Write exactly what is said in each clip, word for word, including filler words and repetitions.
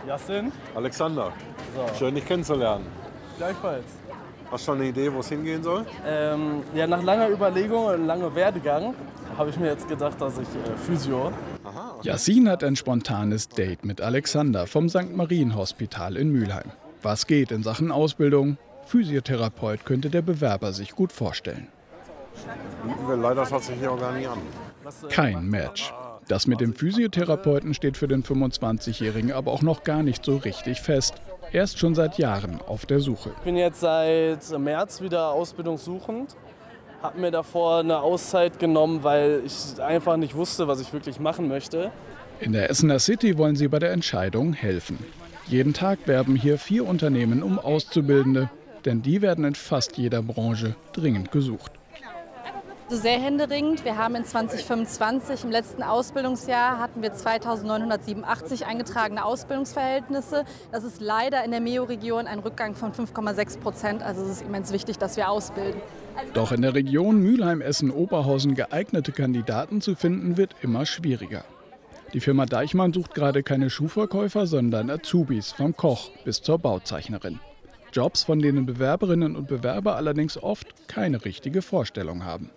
Yassin. Alexander. So. Schön, dich kennenzulernen. Gleichfalls. Hast du schon eine Idee, wo es hingehen soll? Ähm, ja, nach langer Überlegung und langer Werdegang habe ich mir jetzt gedacht, dass ich äh, Physio. Aha, okay. Yassin hat ein spontanes Date mit Alexander vom Sankt Marien Hospital in Mülheim. Was geht in Sachen Ausbildung? Physiotherapeut könnte der Bewerber sich gut vorstellen. Bieten wir leider tatsächlich auch gar nicht an. Kein Match. Das mit dem Physiotherapeuten steht für den fünfundzwanzigjährigen aber auch noch gar nicht so richtig fest. Er ist schon seit Jahren auf der Suche. Ich bin jetzt seit März wieder ausbildungssuchend. Habe mir davor eine Auszeit genommen, weil ich einfach nicht wusste, was ich wirklich machen möchte. In der Essener City wollen sie bei der Entscheidung helfen. Jeden Tag werben hier vier Unternehmen um Auszubildende, denn die werden in fast jeder Branche dringend gesucht. Also sehr händeringend. Wir haben in zweitausendfünfundzwanzig, im letzten Ausbildungsjahr, hatten wir zweitausendneunhundertsiebenundachtzig eingetragene Ausbildungsverhältnisse. Das ist leider in der Meo-Region ein Rückgang von fünf Komma sechs Prozent. Also es ist immens wichtig, dass wir ausbilden. Doch in der Region Mülheim, Essen, Oberhausen geeignete Kandidaten zu finden, wird immer schwieriger. Die Firma Deichmann sucht gerade keine Schuhverkäufer, sondern Azubis, vom Koch bis zur Bauzeichnerin. Jobs, von denen Bewerberinnen und Bewerber allerdings oft keine richtige Vorstellung haben.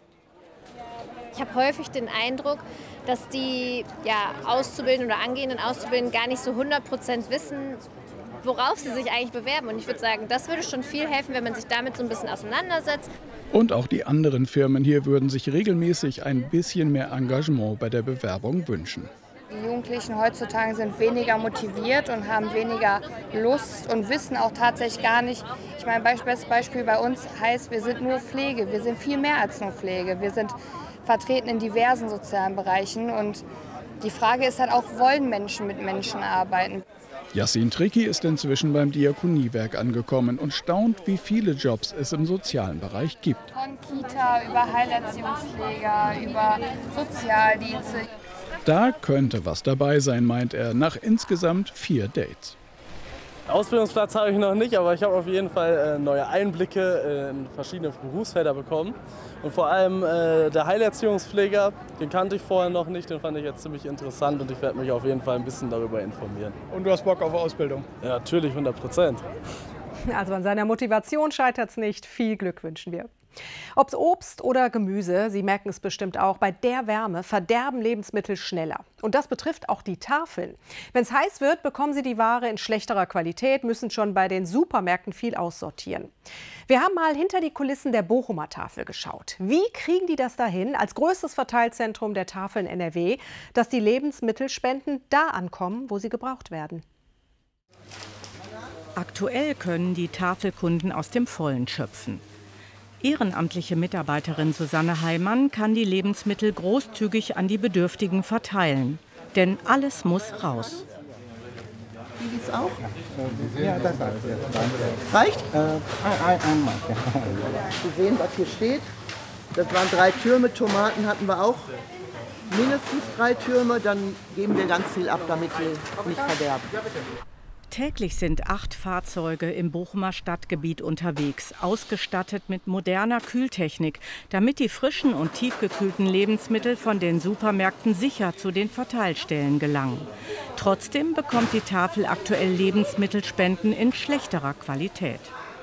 Ich habe häufig den Eindruck, dass die ja, Auszubildenden oder angehenden Auszubildenden gar nicht so hundert Prozent wissen, worauf sie sich eigentlich bewerben. Und ich würde sagen, das würde schon viel helfen, wenn man sich damit so ein bisschen auseinandersetzt. Und auch die anderen Firmen hier würden sich regelmäßig ein bisschen mehr Engagement bei der Bewerbung wünschen. Die Jugendlichen heutzutage sind weniger motiviert und haben weniger Lust und wissen auch tatsächlich gar nicht. Ich meine, bestes Beispiel bei uns heißt, wir sind nur Pflege. Wir sind viel mehr als nur Pflege. Wir sind vertreten in diversen sozialen Bereichen. Und die Frage ist halt auch, wollen Menschen mit Menschen arbeiten? Yassin Tricki ist inzwischen beim Diakoniewerk angekommen und staunt, wie viele Jobs es im sozialen Bereich gibt. Von Kita über Heilerziehungspfleger, über Sozialdienste. Da könnte was dabei sein, meint er, nach insgesamt vier Dates. Ausbildungsplatz habe ich noch nicht, aber ich habe auf jeden Fall äh, neue Einblicke äh, in verschiedene Berufsfelder bekommen. Und vor allem äh, der Heilerziehungspfleger, den kannte ich vorher noch nicht, den fand ich jetzt ziemlich interessant und ich werde mich auf jeden Fall ein bisschen darüber informieren. Und du hast Bock auf Ausbildung? Ja, natürlich, hundert Prozent. Also an seiner Motivation scheitert es nicht. Viel Glück wünschen wir. Ob Obst oder Gemüse, Sie merken es bestimmt auch, bei der Wärme verderben Lebensmittel schneller. Und das betrifft auch die Tafeln. Wenn es heiß wird, bekommen Sie die Ware in schlechterer Qualität, müssen schon bei den Supermärkten viel aussortieren. Wir haben mal hinter die Kulissen der Bochumer Tafel geschaut. Wie kriegen die das dahin, als größtes Verteilzentrum der Tafeln N R W, dass die Lebensmittelspenden da ankommen, wo sie gebraucht werden? Aktuell können die Tafelkunden aus dem Vollen schöpfen. Ehrenamtliche Mitarbeiterin Susanne Heimann kann die Lebensmittel großzügig an die Bedürftigen verteilen. Denn alles muss raus. Wie geht's auch? Ja, das alles. Reicht? Äh, ein, einmal. Sie sehen, was hier steht. Das waren drei Türme. Tomaten hatten wir auch. Mindestens drei Türme. Dann geben wir ganz viel ab, damit sie nicht verderben. Täglich sind acht Fahrzeuge im Bochumer Stadtgebiet unterwegs, ausgestattet mit moderner Kühltechnik, damit die frischen und tiefgekühlten Lebensmittel von den Supermärkten sicher zu den Verteilstellen gelangen. Trotzdem bekommt die Tafel aktuell Lebensmittelspenden in schlechterer Qualität.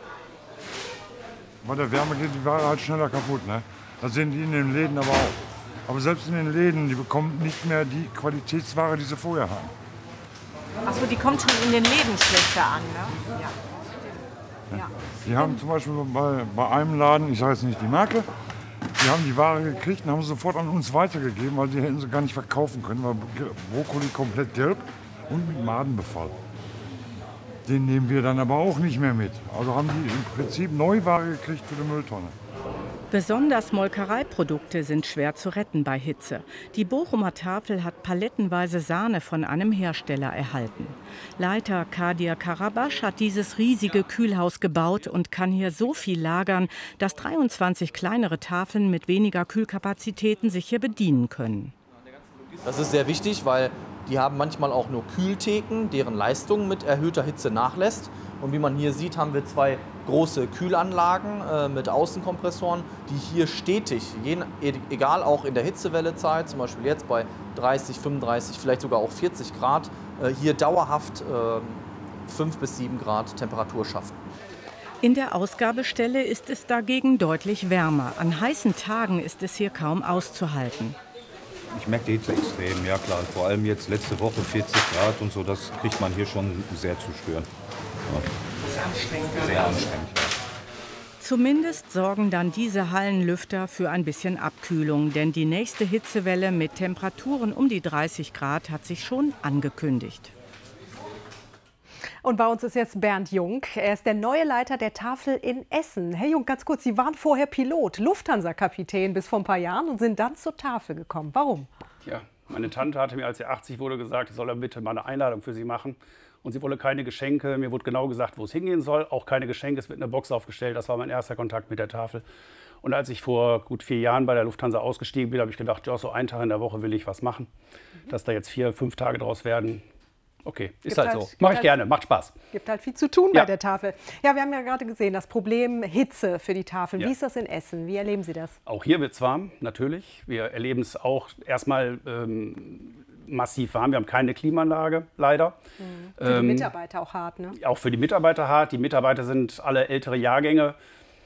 Bei der Wärme geht die Ware halt schneller kaputt, ne? Das sehen die in den Läden aber auch. Aber selbst in den Läden, die bekommen nicht mehr die Qualitätsware, die sie vorher haben. Achso, die kommt schon in den Läden schlechter an, ne? Ja. Ja. Die haben zum Beispiel bei, bei einem Laden, ich sage jetzt nicht die Marke, die haben die Ware gekriegt und haben sie sofort an uns weitergegeben, weil die hätten sie gar nicht verkaufen können, weil Brokkoli komplett gelb und mit Madenbefall. Den nehmen wir dann aber auch nicht mehr mit. Also haben die im Prinzip Neuware gekriegt für die Mülltonne. Besonders Molkereiprodukte sind schwer zu retten bei Hitze. Die Bochumer Tafel hat palettenweise Sahne von einem Hersteller erhalten. Leiter Kadir Karabasch hat dieses riesige Kühlhaus gebaut und kann hier so viel lagern, dass dreiundzwanzig kleinere Tafeln mit weniger Kühlkapazitäten sich hier bedienen können. Das ist sehr wichtig, weil die haben manchmal auch nur Kühltheken, deren Leistung mit erhöhter Hitze nachlässt. Und wie man hier sieht, haben wir zwei große Kühlanlagen äh, mit Außenkompressoren, die hier stetig, je, egal auch in der Hitzewellezeit, zum Beispiel jetzt bei dreißig, fünfunddreißig, vielleicht sogar auch vierzig Grad, äh, hier dauerhaft äh, fünf bis sieben Grad Temperatur schaffen. In der Ausgabestelle ist es dagegen deutlich wärmer. An heißen Tagen ist es hier kaum auszuhalten. Ich merke die Hitze extrem, ja klar. Vor allem jetzt letzte Woche vierzig Grad und so, das kriegt man hier schon sehr zu spüren. Ja. Das ist anstrengend. Sehr anstrengend, ja. Zumindest sorgen dann diese Hallenlüfter für ein bisschen Abkühlung, denn die nächste Hitzewelle mit Temperaturen um die dreißig Grad hat sich schon angekündigt. Und bei uns ist jetzt Bernd Jung. Er ist der neue Leiter der Tafel in Essen. Herr Jung, ganz kurz, Sie waren vorher Pilot, Lufthansa-Kapitän bis vor ein paar Jahren und sind dann zur Tafel gekommen. Warum? Ja, meine Tante hatte mir, als sie achtzig wurde, gesagt, ich soll dann bitte mal eine Einladung für sie machen. Und sie wolle keine Geschenke. Mir wurde genau gesagt, wo es hingehen soll. Auch keine Geschenke, es wird eine Box aufgestellt. Das war mein erster Kontakt mit der Tafel. Und als ich vor gut vier Jahren bei der Lufthansa ausgestiegen bin, habe ich gedacht, ja, so einen Tag in der Woche will ich was machen. Mhm. Dass da jetzt vier, fünf Tage draus werden. Okay, ist halt, halt so. Mache ich halt, gerne, macht Spaß. Gibt halt viel zu tun ja. bei der Tafel. Ja, wir haben ja gerade gesehen, das Problem Hitze für die Tafel. Ja. Wie ist das in Essen? Wie erleben Sie das? Auch hier wird es warm, natürlich. Wir erleben es auch erstmal ähm, massiv warm. Wir haben keine Klimaanlage, leider. Mhm. Für ähm, die Mitarbeiter auch hart, ne? Auch für die Mitarbeiter hart. Die Mitarbeiter sind alle ältere Jahrgänge.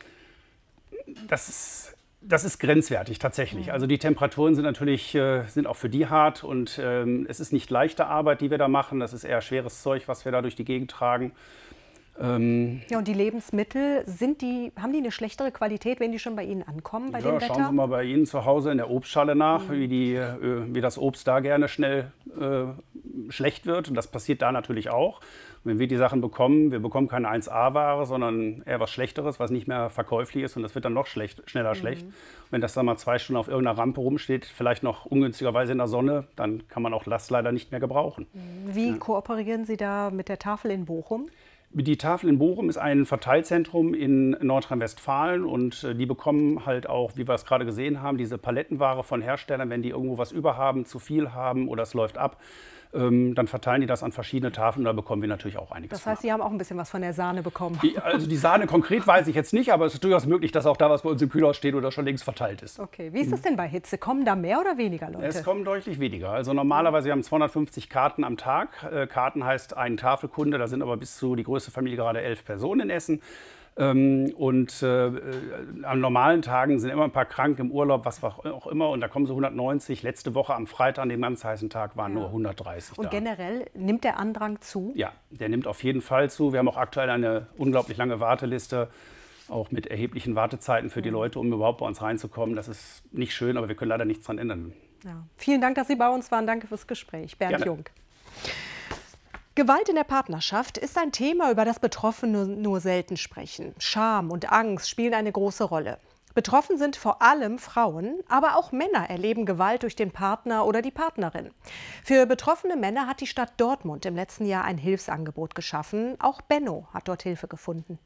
Das ist... Das ist grenzwertig tatsächlich. Also die Temperaturen sind natürlich äh, sind auch für die hart und ähm, es ist nicht leichte Arbeit, die wir da machen. Das ist eher schweres Zeug, was wir da durch die Gegend tragen. Ähm ja, und die Lebensmittel, sind die, haben die eine schlechtere Qualität, wenn die schon bei Ihnen ankommen, bei ja, dem Wetter? Schauen Sie mal bei Ihnen zu Hause in der Obstschale nach, mhm. wie, die, äh, wie das Obst da gerne schnell äh, schlecht wird. Und das passiert da natürlich auch. Und wenn wir die Sachen bekommen, wir bekommen keine eins A-Ware, sondern eher was Schlechteres, was nicht mehr verkäuflich ist. Und das wird dann noch schlecht, schneller mhm. schlecht. Und wenn das dann mal zwei Stunden auf irgendeiner Rampe rumsteht, vielleicht noch ungünstigerweise in der Sonne, dann kann man auch Last leider nicht mehr gebrauchen. Wie ja. kooperieren Sie da mit der Tafel in Bochum? Die Tafel in Bochum ist ein Verteilzentrum in Nordrhein-Westfalen und die bekommen halt auch, wie wir es gerade gesehen haben, diese Palettenware von Herstellern, wenn die irgendwo was über haben, zu viel haben oder es läuft ab. Ähm, dann verteilen die das an verschiedene Tafeln und da bekommen wir natürlich auch einiges. Das heißt, Sie haben auch ein bisschen was von der Sahne bekommen? Die, also die Sahne konkret weiß ich jetzt nicht, aber es ist durchaus möglich, dass auch da was bei uns im Kühlhaus steht oder schon längst verteilt ist. Okay, wie ist es denn bei Hitze? Kommen da mehr oder weniger Leute? Es kommen deutlich weniger. Also normalerweise, wir haben zweihundertfünfzig Karten am Tag. Äh, Karten heißt ein Tafelkunde, da sind aber bis zu die größte Familie gerade elf Personen in Essen. Ähm, und äh, an normalen Tagen sind immer ein paar krank im Urlaub, was auch immer. Und da kommen so hundertneunzig. Letzte Woche am Freitag, an dem ganz heißen Tag, waren ja. nur hundertdreißig Und da. generell nimmt der Andrang zu? Ja, der nimmt auf jeden Fall zu. Wir haben auch aktuell eine unglaublich lange Warteliste, auch mit erheblichen Wartezeiten für die Leute, um überhaupt bei uns reinzukommen. Das ist nicht schön, aber wir können leider nichts daran ändern. Ja. Vielen Dank, dass Sie bei uns waren. Danke fürs Gespräch. Bernd Gerne. Jung. Gewalt in der Partnerschaft ist ein Thema, über das Betroffene nur selten sprechen. Scham und Angst spielen eine große Rolle. Betroffen sind vor allem Frauen, aber auch Männer erleben Gewalt durch den Partner oder die Partnerin. Für betroffene Männer hat die Stadt Dortmund im letzten Jahr ein Hilfsangebot geschaffen. Auch Benno hat dort Hilfe gefunden.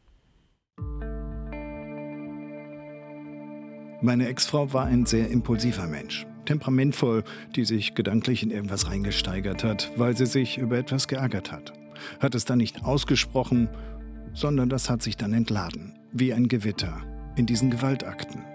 Meine Ex-Frau war ein sehr impulsiver Mensch. Temperamentvoll, die sich gedanklich in irgendwas reingesteigert hat, weil sie sich über etwas geärgert hat. Hat es dann nicht ausgesprochen, sondern das hat sich dann entladen, wie ein Gewitter, in diesen Gewaltakten.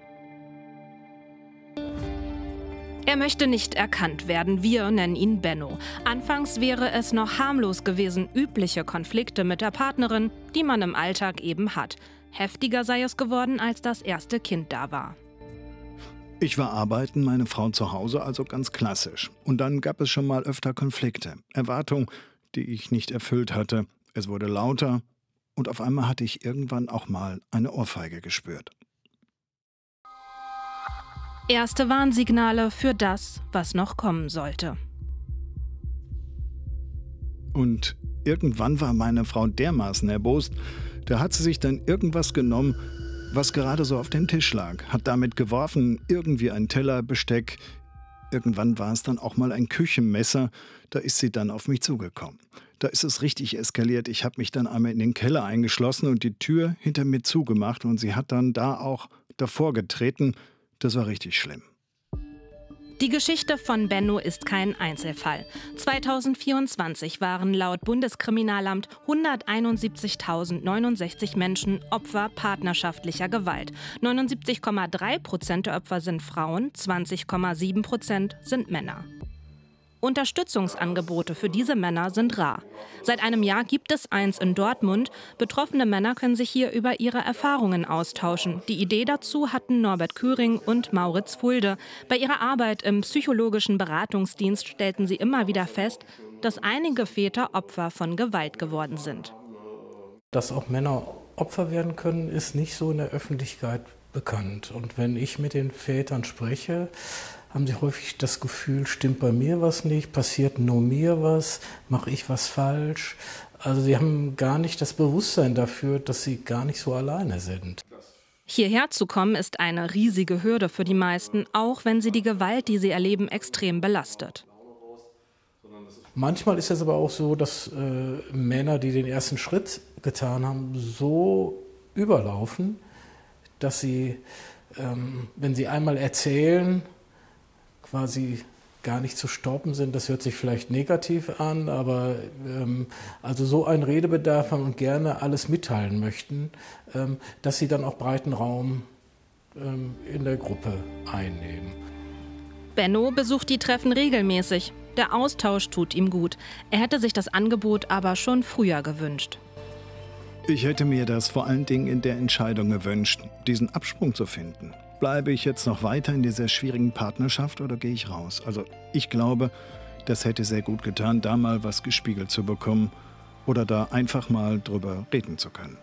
Er möchte nicht erkannt werden, wir nennen ihn Benno. Anfangs wäre es noch harmlos gewesen, übliche Konflikte mit der Partnerin, die man im Alltag eben hat. Heftiger sei es geworden, als das erste Kind da war. Ich war arbeiten, meine Frau zu Hause, also ganz klassisch. Und dann gab es schon mal öfter Konflikte, Erwartungen, die ich nicht erfüllt hatte. Es wurde lauter und auf einmal hatte ich irgendwann auch mal eine Ohrfeige gespürt. Erste Warnsignale für das, was noch kommen sollte. Und irgendwann war meine Frau dermaßen erbost, da hat sie sich dann irgendwas genommen, was gerade so auf dem Tisch lag, hat damit geworfen, irgendwie ein Teller, Besteck. Irgendwann war es dann auch mal ein Küchenmesser, da ist sie dann auf mich zugekommen. Da ist es richtig eskaliert, ich habe mich dann einmal in den Keller eingeschlossen und die Tür hinter mir zugemacht und sie hat dann da auch davor getreten. Das war richtig schlimm. Die Geschichte von Benno ist kein Einzelfall. zweitausendvierundzwanzig waren laut Bundeskriminalamt hunderteinundsiebzigtausendneunundsechzig Menschen Opfer partnerschaftlicher Gewalt. neunundsiebzig Komma drei Prozent der Opfer sind Frauen, zwanzig Komma sieben Prozent sind Männer. Unterstützungsangebote für diese Männer sind rar. Seit einem Jahr gibt es eins in Dortmund. Betroffene Männer können sich hier über ihre Erfahrungen austauschen. Die Idee dazu hatten Norbert Köring und Mauritz Fulde. Bei ihrer Arbeit im psychologischen Beratungsdienst stellten sie immer wieder fest, dass einige Väter Opfer von Gewalt geworden sind. Dass auch Männer Opfer werden können, ist nicht so in der Öffentlichkeit bekannt. Und wenn ich mit den Vätern spreche, haben sie häufig das Gefühl, stimmt bei mir was nicht, passiert nur mir was, mache ich was falsch. Also sie haben gar nicht das Bewusstsein dafür, dass sie gar nicht so alleine sind. Hierher zu kommen ist eine riesige Hürde für die meisten, auch wenn sie die Gewalt, die sie erleben, extrem belastet. Manchmal ist es aber auch so, dass äh, Männer, die den ersten Schritt getan haben, so überlaufen, dass sie, ähm, wenn sie einmal erzählen, quasi gar nicht zu stoppen sind. Das hört sich vielleicht negativ an, aber ähm, also so einen Redebedarf haben und gerne alles mitteilen möchten, ähm, dass sie dann auch breiten Raum ähm, in der Gruppe einnehmen. Benno besucht die Treffen regelmäßig. Der Austausch tut ihm gut. Er hätte sich das Angebot aber schon früher gewünscht. Ich hätte mir das vor allen Dingen in der Entscheidung gewünscht, diesen Absprung zu finden. Bleibe ich jetzt noch weiter in dieser schwierigen Partnerschaft oder gehe ich raus? Also ich glaube, das hätte sehr gut getan, da mal was gespiegelt zu bekommen oder da einfach mal drüber reden zu können.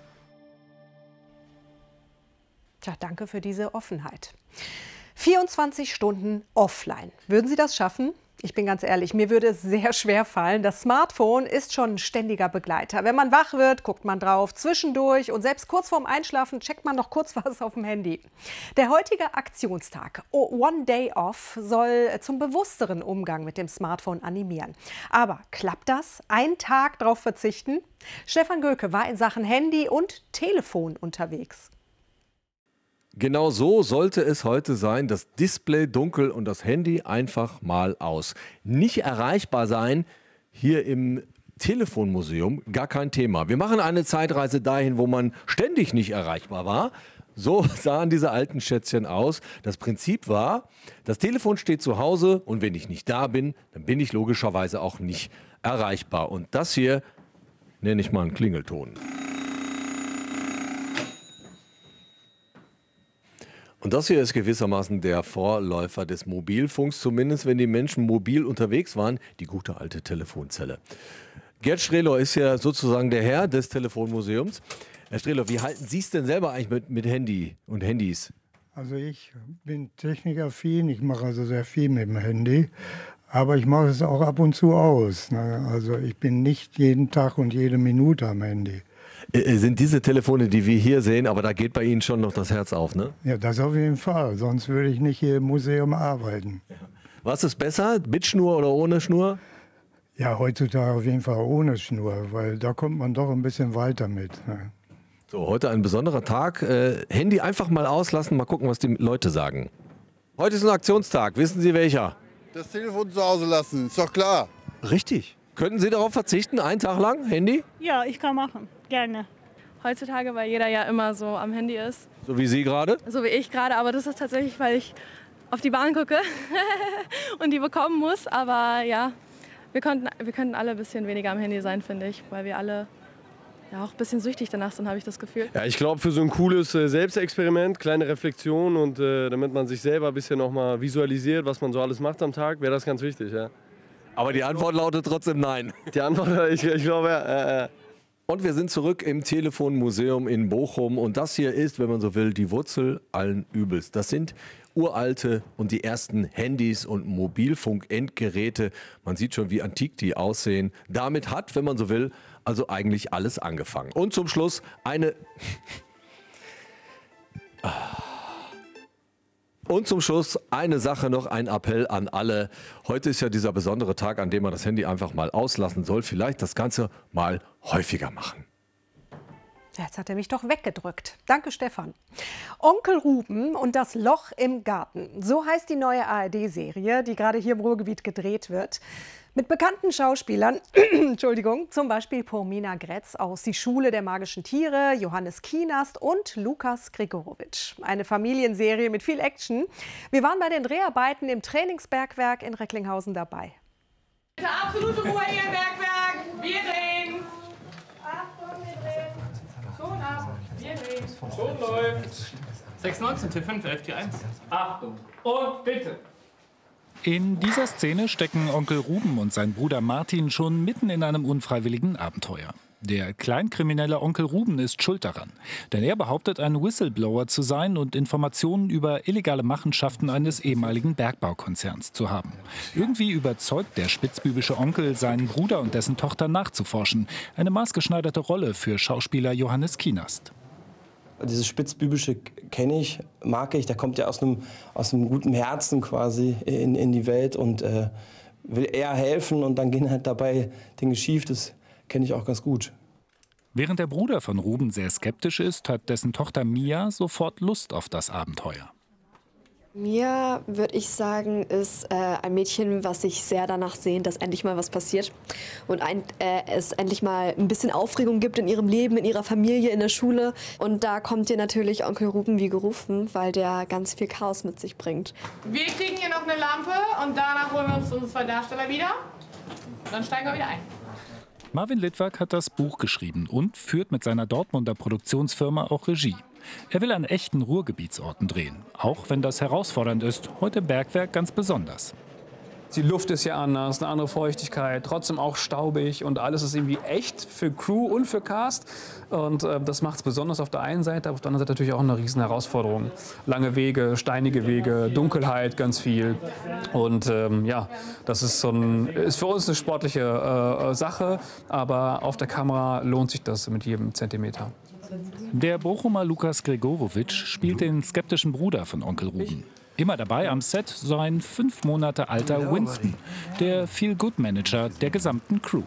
Tja, danke für diese Offenheit. vierundzwanzig Stunden offline. Würden Sie das schaffen? Ich bin ganz ehrlich, mir würde es sehr schwer fallen. Das Smartphone ist schon ein ständiger Begleiter. Wenn man wach wird, guckt man drauf, zwischendurch und selbst kurz vorm Einschlafen checkt man noch kurz was auf dem Handy. Der heutige Aktionstag, One Day Off, soll zum bewussteren Umgang mit dem Smartphone animieren. Aber klappt das? Einen Tag drauf verzichten? Stefan Göke war in Sachen Handy und Telefon unterwegs. Genau so sollte es heute sein, das Display dunkel und das Handy einfach mal aus. Nicht erreichbar sein, hier im Telefonmuseum, gar kein Thema. Wir machen eine Zeitreise dahin, wo man ständig nicht erreichbar war. So sahen diese alten Schätzchen aus. Das Prinzip war, das Telefon steht zu Hause und wenn ich nicht da bin, dann bin ich logischerweise auch nicht erreichbar. Und das hier nenne ich mal einen Klingelton. Und das hier ist gewissermaßen der Vorläufer des Mobilfunks, zumindest wenn die Menschen mobil unterwegs waren, die gute alte Telefonzelle. Gerd Strehlor ist ja sozusagen der Herr des Telefonmuseums. Herr Strehlor, wie halten Sie es denn selber eigentlich mit, mit Handy und Handys? Also ich bin technikaffin, ich mache also sehr viel mit dem Handy, aber ich mache es auch ab und zu aus. Ne? Also ich bin nicht jeden Tag und jede Minute am Handy. Sind diese Telefone, die wir hier sehen, aber da geht bei Ihnen schon noch das Herz auf, ne? Ja, das auf jeden Fall, sonst würde ich nicht hier im Museum arbeiten. Was ist besser, mit Schnur oder ohne Schnur? Ja, heutzutage auf jeden Fall ohne Schnur, weil da kommt man doch ein bisschen weiter mit. Ne? So, heute ein besonderer Tag. Äh, Handy einfach mal auslassen, mal gucken, was die Leute sagen. Heute ist ein Aktionstag, wissen Sie welcher? Das Telefon zu Hause lassen, ist doch klar. Richtig. Könnten Sie darauf verzichten, einen Tag lang, Handy? Ja, ich kann machen, gerne. Heutzutage, weil jeder ja immer so am Handy ist. So wie Sie gerade? So wie ich gerade, aber das ist tatsächlich, weil ich auf die Bahn gucke und die bekommen muss. Aber ja, wir könnten, wir könnten alle ein bisschen weniger am Handy sein, finde ich, weil wir alle ja auch ein bisschen süchtig danach sind, habe ich das Gefühl. Ja, ich glaube, für so ein cooles äh, Selbstexperiment, kleine Reflexion und äh, damit man sich selber ein bisschen noch mal visualisiert, was man so alles macht am Tag, wäre das ganz wichtig, ja. Aber die Antwort lautet trotzdem nein. Die Antwort, ich, ich glaube, ja. Äh, Und wir sind zurück im Telefonmuseum in Bochum. Und das hier ist, wenn man so will, die Wurzel allen Übels. Das sind uralte und die ersten Handys und Mobilfunkendgeräte. Man sieht schon, wie antik die aussehen. Damit hat, wenn man so will, also eigentlich alles angefangen. Und zum Schluss eine... Und zum Schluss eine Sache noch, ein Appell an alle. Heute ist ja dieser besondere Tag, an dem man das Handy einfach mal auslassen soll. Vielleicht das Ganze mal häufiger machen. Jetzt hat er mich doch weggedrückt. Danke, Stefan. Onkel Ruben und das Loch im Garten. So heißt die neue A R D-Serie, die gerade hier im Ruhrgebiet gedreht wird. Mit bekannten Schauspielern, Entschuldigung, zum Beispiel Pomina Grätz aus Die Schule der magischen Tiere, Johannes Kienast und Lukas Grigorowitsch. Eine Familienserie mit viel Action. Wir waren bei den Dreharbeiten im Trainingsbergwerk in Recklinghausen dabei. Bitte absolute Ruhe hier im Bergwerk. Wir drehen. Achtung, wir drehen. Schon ab. Wir drehen. Schon läuft. sechs neunzehn, T fünf, elf T eins. Achtung. Und bitte. In dieser Szene stecken Onkel Ruben und sein Bruder Martin schon mitten in einem unfreiwilligen Abenteuer. Der kleinkriminelle Onkel Ruben ist schuld daran. Denn er behauptet, ein Whistleblower zu sein und Informationen über illegale Machenschaften eines ehemaligen Bergbaukonzerns zu haben. Irgendwie überzeugt der spitzbübische Onkel seinen Bruder und dessen Tochter nachzuforschen. Eine maßgeschneiderte Rolle für Schauspieler Johannes Kienast. Dieses Spitzbübische kenne ich, mag ich. Der kommt ja aus einem, aus einem guten Herzen quasi in, in die Welt und äh, will eher helfen. Und dann gehen halt dabei Dinge schief. Das kenne ich auch ganz gut. Während der Bruder von Ruben sehr skeptisch ist, hat dessen Tochter Mia sofort Lust auf das Abenteuer. Mia, würde ich sagen, ist äh, ein Mädchen, was sich sehr danach sehnt, dass endlich mal was passiert. Und ein, äh, es endlich mal ein bisschen Aufregung gibt in ihrem Leben, in ihrer Familie, in der Schule. Und da kommt ihr natürlich Onkel Ruben wie gerufen, weil der ganz viel Chaos mit sich bringt. Wir kriegen hier noch eine Lampe und danach holen wir uns unsere zwei Darsteller wieder. Dann steigen wir wieder ein. Marvin Littwak hat das Buch geschrieben und führt mit seiner Dortmunder Produktionsfirma auch Regie. Er will an echten Ruhrgebietsorten drehen, auch wenn das herausfordernd ist, heute im Bergwerk ganz besonders. Die Luft ist ja anders, eine andere Feuchtigkeit, trotzdem auch staubig und alles ist irgendwie echt für Crew und für Cast. Und äh, das macht es besonders auf der einen Seite, aber auf der anderen Seite natürlich auch eine riesen Herausforderung. Lange Wege, steinige Wege, Dunkelheit ganz viel. Und ähm, ja, das ist, so ein, ist für uns eine sportliche äh, Sache, aber auf der Kamera lohnt sich das mit jedem Zentimeter. Der Bochumer Lukas Gregorowitsch spielt den skeptischen Bruder von Onkel Ruben. Immer dabei am Set sein fünf Monate alter Winston, der Feel-Good-Manager der gesamten Crew.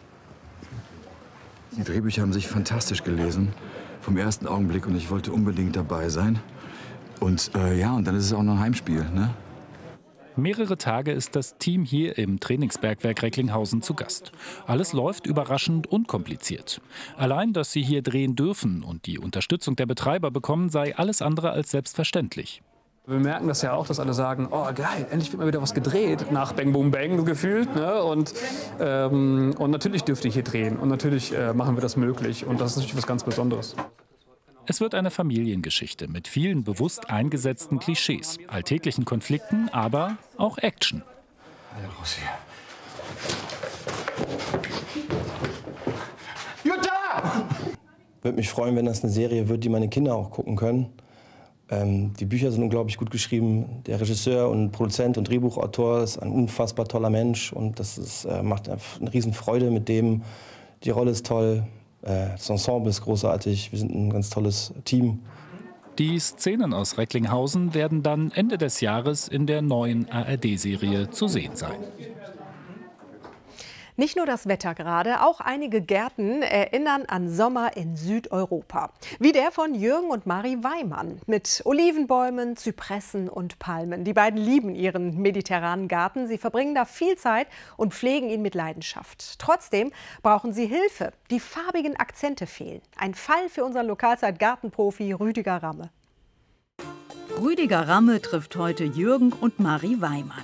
Die Drehbücher haben sich fantastisch gelesen, vom ersten Augenblick, und ich wollte unbedingt dabei sein. Und äh, ja, und dann ist es auch noch ein Heimspiel, ne? Mehrere Tage ist das Team hier im Trainingsbergwerk Recklinghausen zu Gast. Alles läuft überraschend unkompliziert. Allein, dass sie hier drehen dürfen und die Unterstützung der Betreiber bekommen, sei alles andere als selbstverständlich. Wir merken das ja auch, dass alle sagen, oh geil, endlich wird mal wieder was gedreht, nach Bang Boom Bang gefühlt. Ne? Und, ähm, und natürlich dürft ihr hier drehen und natürlich äh, machen wir das möglich und das ist natürlich was ganz Besonderes. Es wird eine Familiengeschichte mit vielen bewusst eingesetzten Klischees, alltäglichen Konflikten, aber auch Action. Jutta! Würde mich freuen, wenn das eine Serie wird, die meine Kinder auch gucken können. Ähm, die Bücher sind unglaublich gut geschrieben. Der Regisseur und Produzent und Drehbuchautor ist ein unfassbar toller Mensch und das ist, äh, macht eine riesen Freude mit dem. Die Rolle ist toll. Das Ensemble ist großartig, wir sind ein ganz tolles Team. Die Szenen aus Recklinghausen werden dann Ende des Jahres in der neuen A R D-Serie zu sehen sein. Nicht nur das Wetter gerade, auch einige Gärten erinnern an Sommer in Südeuropa. Wie der von Jürgen und Mari Weimann. Mit Olivenbäumen, Zypressen und Palmen. Die beiden lieben ihren mediterranen Garten. Sie verbringen da viel Zeit und pflegen ihn mit Leidenschaft. Trotzdem brauchen sie Hilfe. Die farbigen Akzente fehlen. Ein Fall für unseren Lokalzeit-Gartenprofi Rüdiger Ramme. Rüdiger Ramme trifft heute Jürgen und Mari Weimann.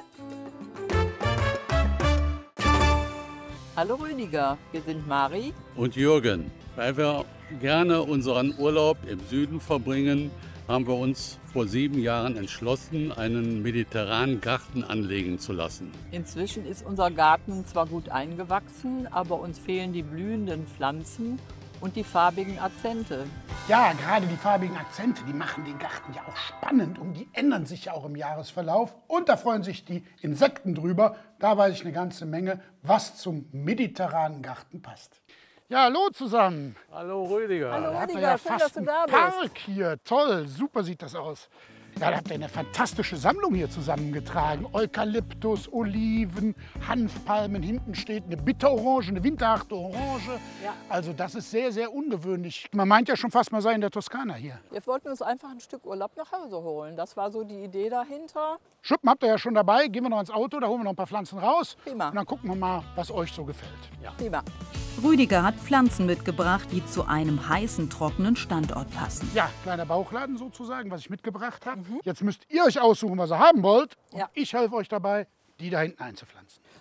Hallo Rüdiger, wir sind Mari und Jürgen. Weil wir gerne unseren Urlaub im Süden verbringen, haben wir uns vor sieben Jahren entschlossen, einen mediterranen Garten anlegen zu lassen. Inzwischen ist unser Garten zwar gut eingewachsen, aber uns fehlen die blühenden Pflanzen und die farbigen Akzente. Ja, gerade die farbigen Akzente, die machen den Garten ja auch spannend und die ändern sich ja auch im Jahresverlauf. Und da freuen sich die Insekten drüber. Da weiß ich eine ganze Menge, was zum mediterranen Garten passt. Ja, hallo zusammen. Hallo Rüdiger. Hallo Rüdiger, ja schön, fast dass du da einen Park hier. Toll, super sieht das aus. Ja, da habt ihr eine fantastische Sammlung hier zusammengetragen. Eukalyptus, Oliven, Hanfpalmen. Hinten steht eine Bitterorange, eine winterharte Orange. Ja. Also das ist sehr, sehr ungewöhnlich. Man meint ja schon fast, man sei in der Toskana hier. Wir wollten uns einfach ein Stück Urlaub nach Hause holen. Das war so die Idee dahinter. Schuppen habt ihr ja schon dabei. Gehen wir noch ins Auto, da holen wir noch ein paar Pflanzen raus. Prima. Und dann gucken wir mal, was euch so gefällt. Ja. Prima. Rüdiger hat Pflanzen mitgebracht, die zu einem heißen, trockenen Standort passen. Ja, kleiner Bauchladen sozusagen, was ich mitgebracht habe. Mhm. Jetzt müsst ihr euch aussuchen, was ihr haben wollt. Und ja. ich helfe euch dabei, die da hinten einzupflanzen.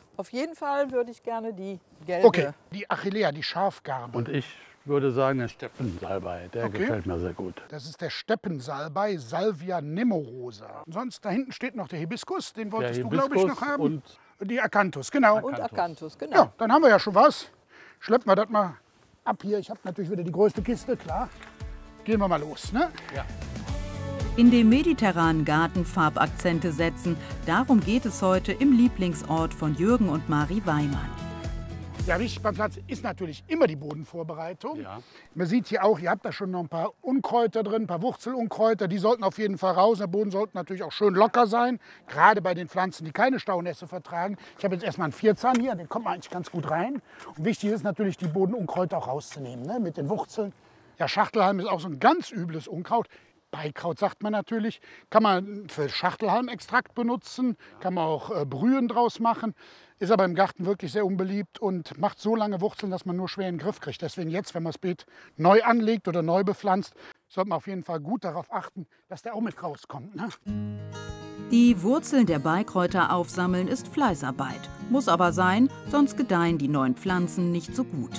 Auf jeden Fall würde ich gerne die gelbe. Okay, die Achillea, die Schafgarbe. Und ich würde sagen, der Steppensalbei, der Okay. gefällt mir sehr gut. Das ist der Steppensalbei, Salvia nemorosa. Sonst da hinten steht noch der Hibiskus, den wolltest Der du, glaube ich, Hibiskus noch haben. und die Akanthus, genau. Und Akanthus, genau. Ja, dann haben wir ja schon was. Schleppen wir das mal ab hier. Ich habe natürlich wieder die größte Kiste, klar. Gehen wir mal los, ne? Ja. In dem mediterranen Garten Farbakzente setzen, darum geht es heute im Lieblingsort von Jürgen und Mari Weimann. Ja, wichtig beim Pflanzen ist natürlich immer die Bodenvorbereitung. Ja. Man sieht hier auch, ihr habt da schon noch ein paar Unkräuter drin, ein paar Wurzelunkräuter. Die sollten auf jeden Fall raus. Der Boden sollte natürlich auch schön locker sein, gerade bei den Pflanzen, die keine Staunässe vertragen. Ich habe jetzt erstmal einen Vierzahn hier, den kommt man eigentlich ganz gut rein. Und wichtig ist natürlich, die Bodenunkräuter auch rauszunehmen, ne, mit den Wurzeln. Ja, Schachtelhalm ist auch so ein ganz übles Unkraut. Beikraut sagt man natürlich, kann man für Schachtelhalmextrakt benutzen, kann man auch äh, Brühen draus machen, ist aber im Garten wirklich sehr unbeliebt und macht so lange Wurzeln, dass man nur schwer in den Griff kriegt. Deswegen jetzt, wenn man das Beet neu anlegt oder neu bepflanzt, sollte man auf jeden Fall gut darauf achten, dass der auch mit rauskommt. Ne? Die Wurzeln der Beikräuter aufsammeln ist Fleißarbeit. Muss aber sein, sonst gedeihen die neuen Pflanzen nicht so gut.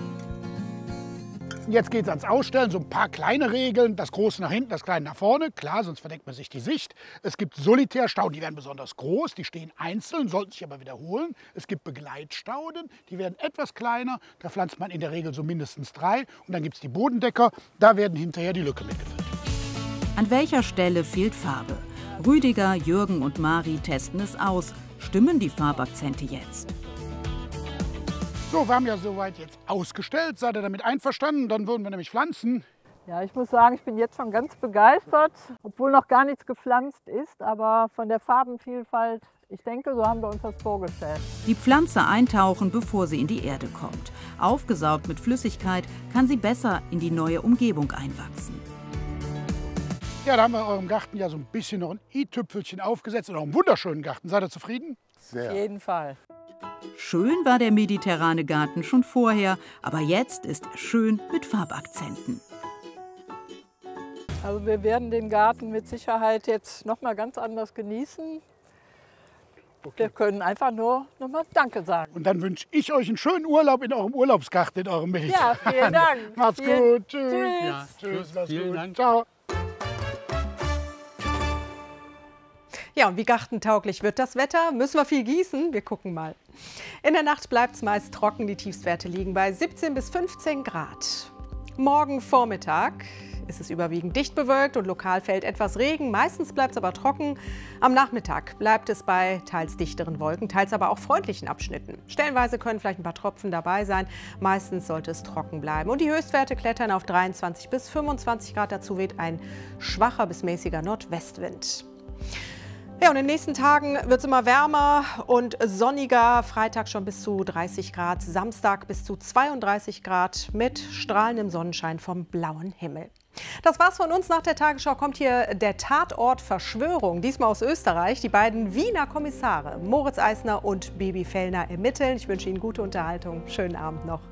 Jetzt geht es ans Ausstellen, so ein paar kleine Regeln. Das Große nach hinten, das Kleine nach vorne. Klar, sonst verdeckt man sich die Sicht. Es gibt Solitärstauden, die werden besonders groß. Die stehen einzeln, sollten sich aber wiederholen. Es gibt Begleitstauden, die werden etwas kleiner. Da pflanzt man in der Regel so mindestens drei. Und dann gibt es die Bodendecker, da werden hinterher die Lücke mitgefüllt. An welcher Stelle fehlt Farbe? Rüdiger, Jürgen und Mari testen es aus. Stimmen die Farbakzente jetzt? So, wir haben ja soweit jetzt ausgestellt. Seid ihr damit einverstanden? Dann würden wir nämlich pflanzen. Ja, ich muss sagen, ich bin jetzt schon ganz begeistert, obwohl noch gar nichts gepflanzt ist, aber von der Farbenvielfalt, ich denke, so haben wir uns das vorgestellt. Die Pflanze eintauchen, bevor sie in die Erde kommt. Aufgesaugt mit Flüssigkeit kann sie besser in die neue Umgebung einwachsen. Ja, da haben wir in eurem Garten ja so ein bisschen noch ein i-Tüpfelchen aufgesetzt. Und auch einen wunderschönen Garten. Seid ihr zufrieden? Sehr. Auf jeden Fall. Schön war der mediterrane Garten schon vorher, aber jetzt ist er schön mit Farbakzenten. Also wir werden den Garten mit Sicherheit jetzt noch mal ganz anders genießen. Okay. Wir können einfach nur noch mal Danke sagen. Und dann wünsche ich euch einen schönen Urlaub in eurem Urlaubsgarten, in eurem Mediterran. Ja, vielen Dank. Macht's vielen, gut. Tschüss. Tschüss. Ja, tschüss. Macht's Vielen gut. Dank. Ciao. Ja, und wie gartentauglich wird das Wetter? Müssen wir viel gießen? Wir gucken mal. In der Nacht bleibt es meist trocken. Die Tiefstwerte liegen bei siebzehn bis fünfzehn Grad. Morgen Vormittag ist es überwiegend dicht bewölkt und lokal fällt etwas Regen. Meistens bleibt es aber trocken. Am Nachmittag bleibt es bei teils dichteren Wolken, teils aber auch freundlichen Abschnitten. Stellenweise können vielleicht ein paar Tropfen dabei sein. Meistens sollte es trocken bleiben. Und die Höchstwerte klettern auf dreiundzwanzig bis fünfundzwanzig Grad. Dazu weht ein schwacher bis mäßiger Nordwestwind. Ja, und in den nächsten Tagen wird es immer wärmer und sonniger. Freitag schon bis zu dreißig Grad, Samstag bis zu zweiunddreißig Grad mit strahlendem Sonnenschein vom blauen Himmel. Das war's von uns. Nach der Tagesschau kommt hier der Tatort Verschwörung, diesmal aus Österreich. Die beiden Wiener Kommissare Moritz Eisner und Bibi Fellner ermitteln. Ich wünsche Ihnen gute Unterhaltung. Schönen Abend noch.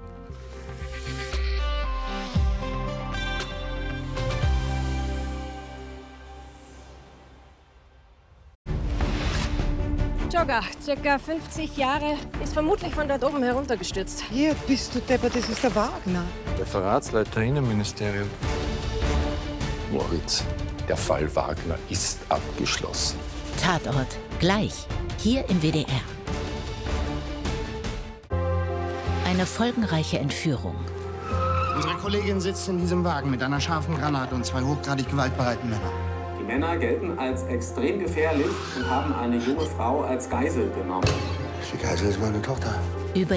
Jogger, circa fünfzig Jahre, ist vermutlich von dort oben heruntergestürzt. Hier bist du deppert, das ist der Wagner. Der Verratsleiter Innenministerium. Moritz, der Fall Wagner ist abgeschlossen. Tatort, gleich, hier im W D R. Eine folgenreiche Entführung. Unsere Kollegin sitzt in diesem Wagen mit einer scharfen Granate und zwei hochgradig gewaltbereiten Männern. Die Männer gelten als extrem gefährlich und haben eine junge Frau als Geisel genommen. Die Geisel ist meine Tochter. Über